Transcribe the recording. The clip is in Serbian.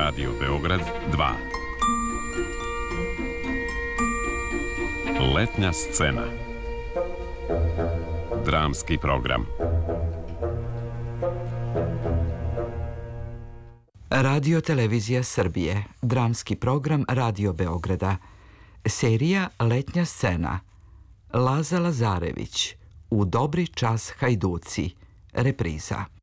Radio Beograd 2. Letnja scena. Dramski program. Radio Televizija Srbije. Dramski program Radio Beograda. Serija Letnja scena. Laza Lazarević. U dobri čas hajduci. Repriza.